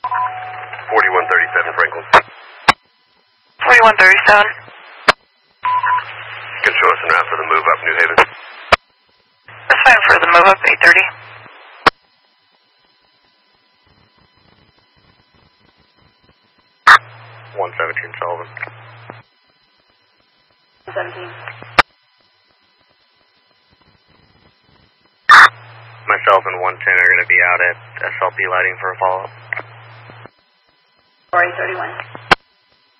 4137 Franklin. 4137. Can show us an route for the move up New Haven. That's fine for the move up, 830. Sullivan. 17. Myself and 110 are going to be out at SLP lighting for a follow-up. 4831.